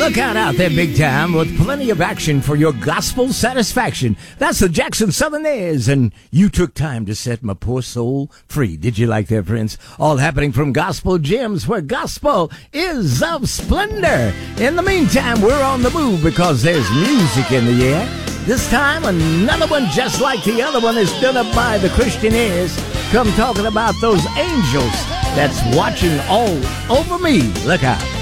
Look out there, big time, with plenty of action for your gospel satisfaction. That's the Jackson Southern Airs, and you took time to set my poor soul free. Did you like that, friends? All happening from Gospel Gems, where gospel is of splendor. In the meantime, we're on the move because there's music in the air. This time, another one just like the other one is done up by the Christian Airs. Come talking about those angels that's watching all over me. Look out.